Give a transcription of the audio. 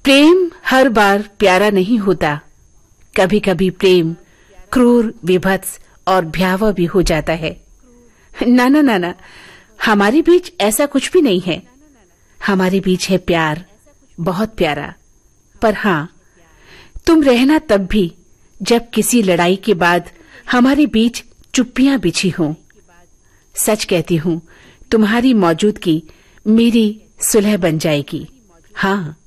प्रेम हर बार प्यारा नहीं होता। कभी कभी प्रेम क्रूर, विभत्स और भयावह भी हो जाता है। ना ना ना ना, हमारे बीच ऐसा कुछ भी नहीं है। हमारे बीच है प्यार, बहुत प्यारा। पर हाँ, तुम रहना तब भी जब किसी लड़ाई के बाद हमारे बीच चुप्पियां बिछी हों। सच कहती हूँ, तुम्हारी मौजूदगी मेरी सुलह बन जाएगी। हाँ,